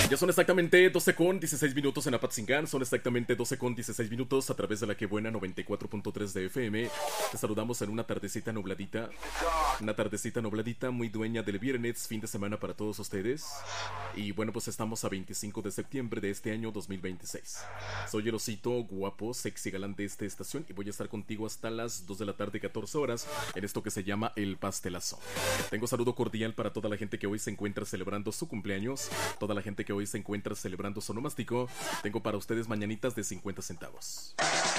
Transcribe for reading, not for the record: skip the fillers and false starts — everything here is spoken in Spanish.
Ya son exactamente 12 con 16 minutos en Apatzingán. Son exactamente 12 con 16 minutos a través de la que buena 94.3 de FM. Te saludamos en una tardecita nubladita. Una tardecita nubladita muy dueña del viernes, fin de semana para todos ustedes. Y bueno, pues estamos a 25 de septiembre de este año 2026. Soy el osito guapo, sexy galán de esta estación y voy a estar contigo hasta las 2 de la tarde, 14 horas, en esto que se llama El Pastelazo. Tengo saludo cordial para toda la gente que hoy se encuentra celebrando su cumpleaños, toda la gente que hoy se encuentra celebrando su onomástico. Tengo para ustedes mañanitas de 50 centavos.